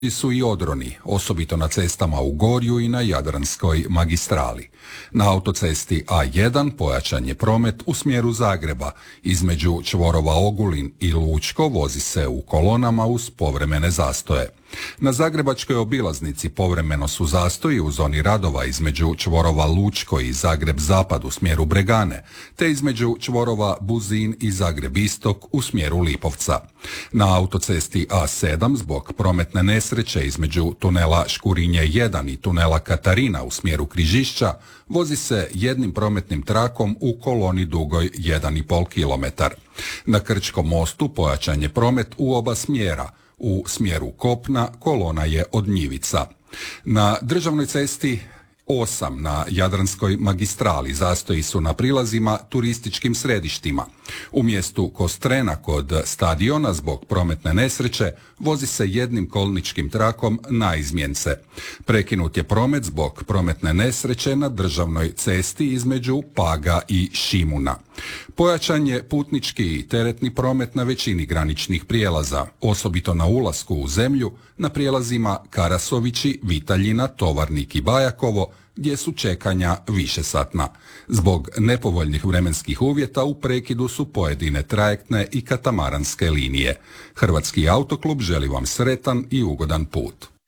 su i odroni, osobito na cestama u Gorju i na Jadranskoj magistrali. Na autocesti A1 pojačan je promet u smjeru Zagreba. Između čvorova Ogulin i Lučko vozi se u kolonama uz povremene zastoje. Na zagrebačkoj obilaznici povremeno su zastoji u zoni radova između čvorova Lučko i Zagreb Zapad u smjeru Bregane, te između čvorova Buzin i Zagreb Istok u smjeru Lipovca. Na autocesti A7 zbog prometne nesreće između tunela Škurinje 1 i tunela Katarina u smjeru Križišća vozi se jednim prometnim trakom u koloni dugoj 1,5 km. Na Krčkom mostu pojačan je promet u oba smjera. U smjeru kopna kolona je od Njivica. Na državnoj cesti 8 na Jadranskoj magistrali zastoji su na prilazima turističkim središtima. U mjestu Kostrena kod stadiona zbog prometne nesreće vozi se jednim kolničkim trakom na izmjence. Prekinut je promet zbog prometne nesreće na državnoj cesti između Paga i Šimuna. Pojačan je putnički i teretni promet na većini graničnih prijelaza, osobito na ulasku u zemlju na prijelazima Karasovići, Vitaljina, Tovarnik i Bajakovo, gdje su čekanja višesatna. Zbog nepovoljnih vremenskih uvjeta u prekidu su pojedine trajektne i katamaranske linije. Hrvatski autoklub želi vam sretan i ugodan put.